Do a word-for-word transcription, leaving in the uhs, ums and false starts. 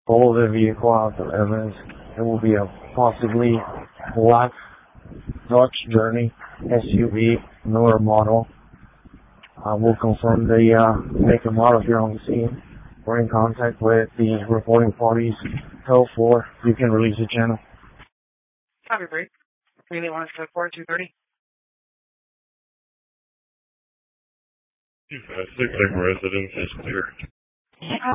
Follow the vehicle out of evidence. It will be a possibly black Dodge Journey S U V, newer model. Uh, we'll confirm the uh, make and model here on the scene. We're in contact with the reporting parties. Hell four, you can release the channel. Copy, break. Three eight one seven four two thirty. Two five six residence is clear.